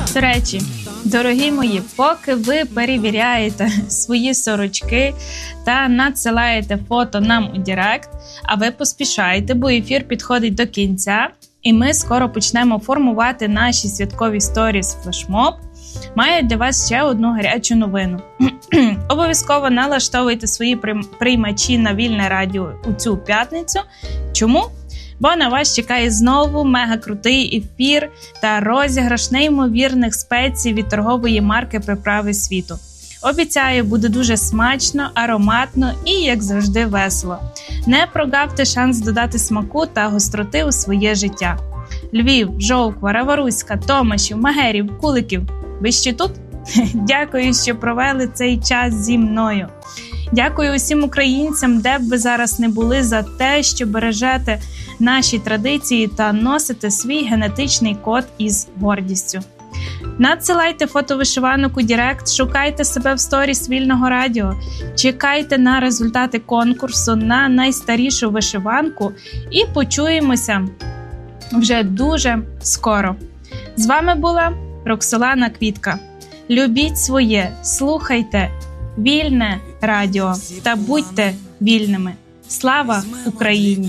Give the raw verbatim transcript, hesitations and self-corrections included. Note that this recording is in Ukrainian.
До речі, дорогі мої, поки ви перевіряєте свої сорочки та надсилаєте фото нам у Директ, а ви поспішайте, бо ефір підходить до кінця, і ми скоро почнемо формувати наші святкові сторіс флешмоб, маю для вас ще одну гарячу новину. Обов'язково налаштовуйте свої приймачі на Вільне Радіо у цю п'ятницю. Чому? Бо на вас чекає знову мега-крутий ефір та розіграш неймовірних спецій від торгової марки «Приправи світу». Обіцяю, буде дуже смачно, ароматно і, як завжди, весело. Не прогавте шанс додати смаку та гостроти у своє життя. Львів, Жовква, Раваруська, Томашів, Магерів, Куликів. Ви ще тут? Дякую, що провели цей час зі мною. Дякую усім українцям, де б ви зараз не були, за те, що бережете наші традиції та носите свій генетичний код із гордістю. Надсилайте фото вишиванок у Директ, шукайте себе в сторіс Вільного Радіо, чекайте на результати конкурсу на найстарішу вишиванку і почуємося вже дуже скоро. З вами була Роксолана Квітка. Любіть своє, слухайте Вільне Радіо та будьте вільними. Слава Україні!